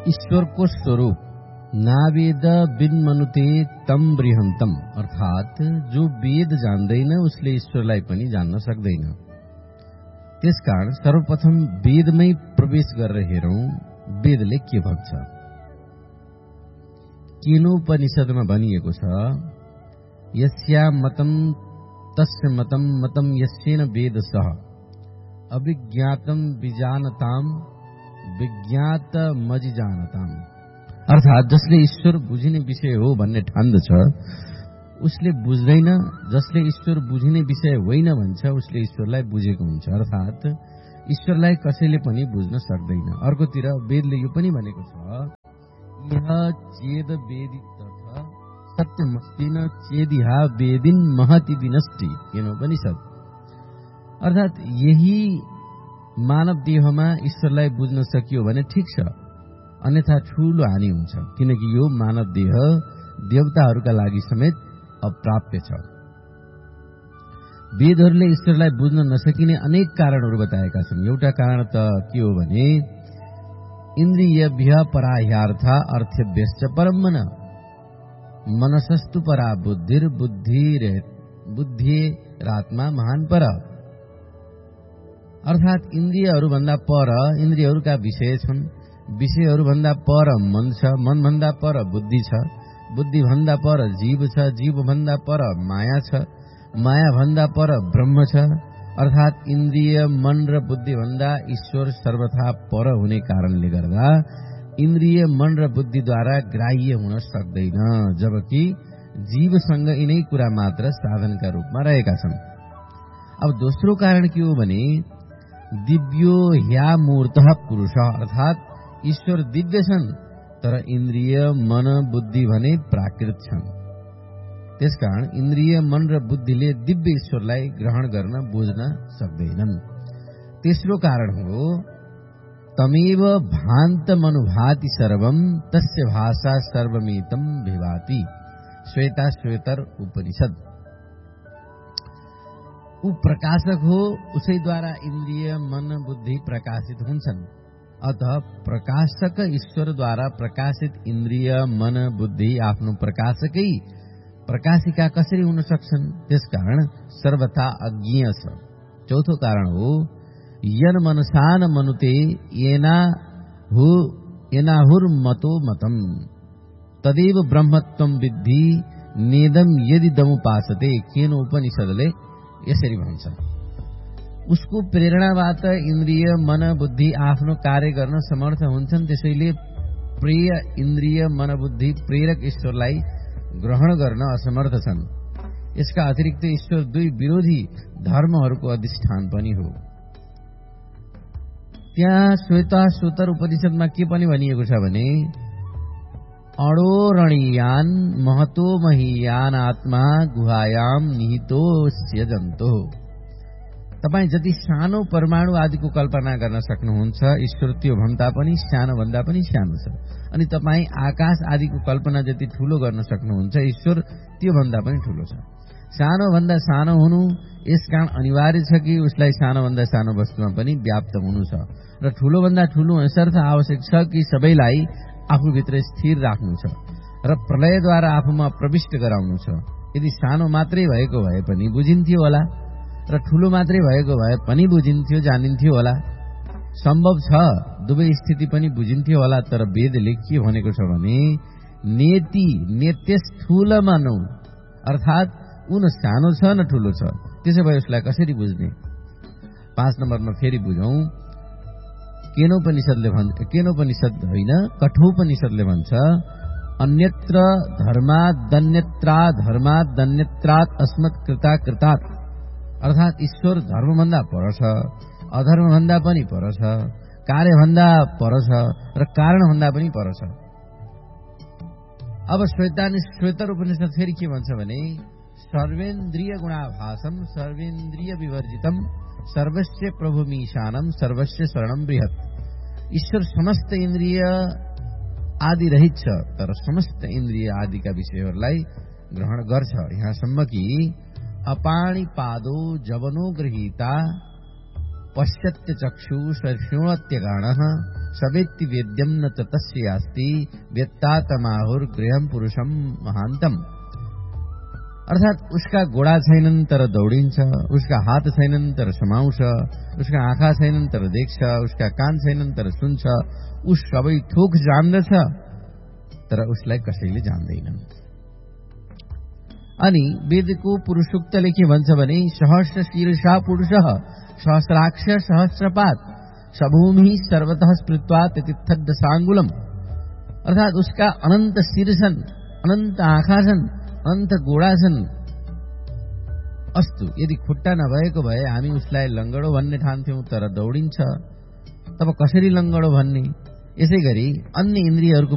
ईश्वरको स्वरूप नावेद विन्मनुते तम बृहन्तम, अर्थात जो वेद जान्दैन उसले ईश्वरलाई पनि जान्न सक्दैन। त्यसकारण सर्वप्रथम वेदमै प्रवेश गरेर हेरौं वेदले के भन्छ। केनोपनिषदमा भनिएको छ, यस्या मतम तस्य मतम मतम यस्येन वेदसः अविज्ञातम विजानताम विज्ञातमजिजानताम। अर्थात जसले ईश्वर बुझिने विषय हो भन्ने ठान्दछ उसले बुझ्दैन, जसले ईश्वर बुझिने विषय होइन भन्छ उसले ईश्वरलाई बुझेको हुन्छ। अर्थात ईश्वरलाई कसैले पनि बुझ्न सक्दैन। अर्कोतिर वेदले यो पनि भनेको छ, यह चेद वेदित सत्यमस्ति न चेदिहा वेदिन महति दिनष्टि, केनोपनिषद। अर्थात यही मानव देहमा ईश्वरलाई बुझ्न सकियो भने ठिक छ, अन्यथा ठूलो हानि हुन्छ, किनकि यो मानव देह देवताहरूका लागि समेत अप्राप्य छ। वेदहरूले ईश्वरलाई बुझ्न नसकिने अनेक कारणहरू बताएका छन्। एउटा कारण त के हो भने इन्द्रियभ्य पराह्यार्थ अर्थभ्यश्च परम मन, मनसस्तु परा बुद्धिर बुद्धिरात्मा महान पर। अर्थात इन्द्रियहरूभन्दा पर इन्द्रियहरूका विषय छन्, विषयहरूभन्दा पर मन छ, मनभन्दा पर बुद्धि छ, बुद्धिभन्दा पर जीव छ, जीवभन्दा पर माया छ, मायाभन्दा पर ब्रह्म छ। अर्थात इन्द्रिय मन र बुद्धिभन्दा ईश्वर सर्वथा पर हुने कारणले गर्दा इन्द्रिय मन र बुद्धिद्वारा ग्राह्य हुन सक्दैन, जबकि जीवसँग यिनै कुरा मात्र साधनका रूपमा रहेका छन्। अब दोस्रो कारण के हो भने दिव्यो ह्या मूर्तः पुरुष, अर्थात ईश्वर दिव्य छन् तर इन्द्रिय मन बुद्धि भने प्राकृत छन्। त्यसकारण इन्द्रिय मन र बुद्धिले दिव्य ईश्वरलाई ग्रहण गर्न बुझ्न सक्दैनन्। तेस्रो कारण हो तमेव भान्त मनुभाति सर्वम तस्य भाषा सर्वमेतम विभाति, श्वेता श्वेतर उपनिषद। ऊ प्रकाशक हो, उसैद्वारा इन्द्रिय मन बुद्धि प्रकाशित हुन्छन्। अतः प्रकाशक ईश्वरद्वारा प्रकाशित इन्द्रिय मन बुद्धि आफ्नो प्रकाशकै प्रकाशिका कसरी हुन सक्छन्? त्यसकारण सर्वथा अज्ञेय छ। चौथो कारण हो यन मनसान मनुते येनाहुर्मतो मतम तदेव ब्रह्मत्वम विद्धि नेदम यदि दमुपासते, केनोपनिषदले यसरी भन्छ। उसको प्रेरणाबाट इन्द्रिय मन बुद्धि आफ्नो कार्य गर्न समर्थ हुन्छन्, त्यसैले प्रिय इन्द्रिय मन बुद्धि प्रेरक ईश्वरलाई ग्रहण गर्न असमर्थ छन्। यसका अतिरिक्त ईश्वर दुई विरोधी धर्महरूको अधिष्ठान पनि हो। त्यहाँ श्वेताश्वतर उपनिषदमा के पनि भनिएको छ भने अणोरणीयान महतो महीयान आत्मा गुहायाम निहितोस्य जन्तो। तपाईँ जति सानो परमाणु आदिको कल्पना गर्न सक्नुहुन्छ, ईश्वर त्यो भन्दा पनि सानो भन्दा पनि सानो छ। अनि तपाईँ आकाश आदिको कल्पना जति ठूलो गर्न सक्नुहुन्छ, ईश्वर त्यो भन्दा पनि ठूलो छ। सानो भन्दा सानो हुनु यसकारण अनिवार्य छ कि उसलाई सानो भन्दा सानो वस्तुमा पनि व्याप्त हुनु छ, र ठूलो भन्दा ठूलो यसर्थ आवश्यक छ कि सबैलाई आफूभित्र स्थिर राख्नु छ र प्रलयद्वारा आफूमा प्रविष्ट गराउनु छ। यदि सानो मात्रै भएको भए पनि बुझिन्थ्यो होला र ठूलो मात्रै भएको भए पनि बुझिन्थ्यो, जानिन्थ्यो होला। सम्भव छ दुवै स्थिति पनि बुझिन्थ्यो होला। तर वेदले के भनेको छ भने नेति नेत्यस्थूल मानौ, अर्थात उन सानो छ न ठूलो छ, त्यसो भए उसलाई कसरी बुझ्ने? 5 नम्बरमा फेरि बुझौं। केनोपनिषद होइन, कठोपनिषदले भन्छ अन्यत्र धर्मादन्यत्रात् अस्मत् कृतात्, अर्थात ईश्वर धर्मभन्दा पर छ, अधर्मभन्दा पनि पर छ, कार्यभन्दा पर छ र कारणभन्दा पनि पर छ। अब श्वेतर उपनिषद फेरि के भन्छ भने सर्वेन्द्रिय गुणाभासम सर्वेन्द्रिय विवर्जितम सर्वस्य प्रभुमीशानम सर्वस्य शरणम बृहत्। ईश्वर समस्त इन्द्रिय आदि रहित छ तर समस्त इन्द्रिय आदिका विषयहरूलाई ग्रहण गर्छ। यहाँसम्म कि अपाणि पादो जवनो गृहीता पश्यत्य चक्षु शृणोत्य गाणः सवेत्ति वेद्यम न च तस्य अस्ति व्यत्तातमाहुर गृहम पुरुषम महान्तम। अर्थात उसका घोडा छैनन् तर दौडिन्छ, उसका हात छैनन् तर समाउँछ, उसका आँखा छैनन् तर देख्छ, उसका कान छैनन् तर सुन्छ, उस सबै थोक जान्दछ तर उसलाई कसैले जान्दैनन्। अनि वेदको पुरुषोक्तले के भन्छ भने सहस्र शीर्षा पुरुषः सहस्राक्ष सहस्रपात सभूमि सर्वतः स्मृत्वा तिथिद्ध सांगुलम। अर्थात उसका अनन्त शीर्षन्, अनन्त आँखा छन्, अनन्त गोडा छन्। अस्तु, यदि खुट्टा नभएको भए हामी उसलाई लङ्गडो भन्ने ठान्थ्यौं, तर दौडिन्छ, तब कसरी लङ्गडो भन्ने? यसै गरी अन्य इन्द्रियहरूको